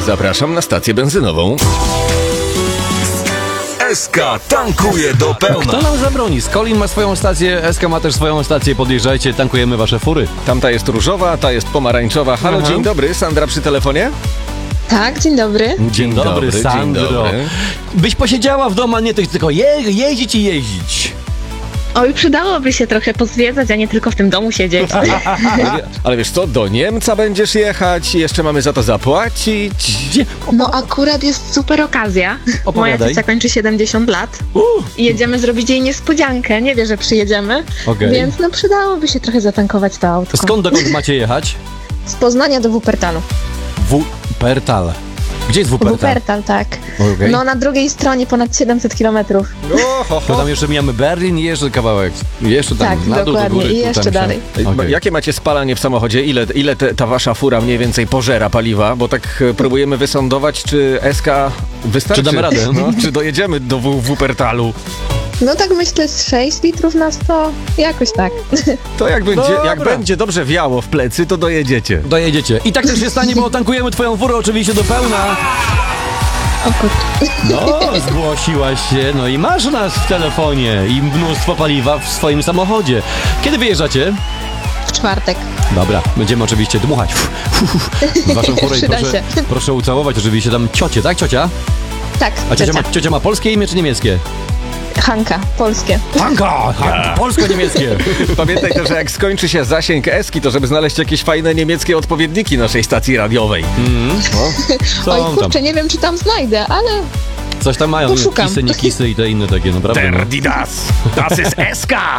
Zapraszam na stację benzynową. SK tankuje do pełna. Kto nam zabroni? Skolin ma swoją stację, SK ma też swoją stację. Podjeżdżajcie, tankujemy wasze fury. Tamta jest różowa, ta jest pomarańczowa. Halo, dzień dobry. Sandra przy telefonie? Tak, dzień dobry. Dzień dobry, Sandro. Dzień dobry. Byś posiedziała w domu, a nie tylko jeździć i jeździć. Oj, przydałoby się trochę pozwiedzać, a nie tylko w tym domu siedzieć. Ale wiesz co, do Niemca będziesz jechać i jeszcze mamy za to zapłacić. Gdzie? No akurat jest super okazja. Moja Opowiadaj. ciocia kończy 70 lat i jedziemy zrobić jej niespodziankę. Nie wie, że przyjedziemy, Okej. więc no przydałoby się trochę zatankować to autko. Skąd dokąd macie jechać? Z Poznania do Wuppertalu. Wuppertal. Gdzie jest Wuppertal? Wuppertal, tak. Okej. No na drugiej stronie ponad 700 kilometrów. To tam jeszcze mijamy Berlin i jeszcze kawałek. Jeszcze tam Tak, na dół, do dokładnie. góry. I tu, jeszcze tam się- dalej. Okej. Jakie macie spalanie w samochodzie? Ile ta wasza fura mniej więcej pożera paliwa? Bo tak próbujemy wysądować, czy SK wystarczy. Czy damy radę? No, czy dojedziemy do Wuppertalu? No tak myślę z 6 litrów na 100, jakoś tak. To jak Dobra. będzie dobrze wiało w plecy, to dojedziecie. Dojedziecie. I tak też się stanie, bo tankujemy twoją furę oczywiście do pełna. O kurczę. No, zgłosiłaś się, no i masz nas w telefonie i mnóstwo paliwa w swoim samochodzie. Kiedy wyjeżdżacie? W czwartek. Dobra, będziemy oczywiście dmuchać w waszą furę i Przyda się. proszę ucałować oczywiście tam ciocię, tak ciocia? Tak, A ciocia ma polskie imię czy niemieckie? Hanka, polskie. Hanka! Polsko-niemieckie! Pamiętaj też, że jak skończy się zasięg Eski, to żeby znaleźć jakieś fajne niemieckie odpowiedniki naszej stacji radiowej. Co Oj tam? kurczę, nie wiem czy tam znajdę, ale Coś tam mają, Poszukam. kisy, nie kisy i te inne takie, naprawdę. No. Der, die, das. Das ist SK.